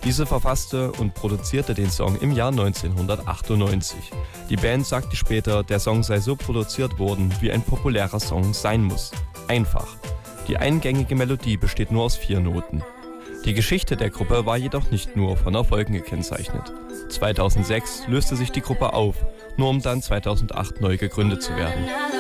Diese verfasste und produzierte den Song im Jahr 1998. Die Band sagte später, der Song sei so produziert worden, wie ein populärer Song sein muss. Einfach. Die eingängige Melodie besteht nur aus 4 Noten. Die Geschichte der Gruppe war jedoch nicht nur von Erfolgen gekennzeichnet. 2006 löste sich die Gruppe auf, nur um dann 2008 neu gegründet zu werden.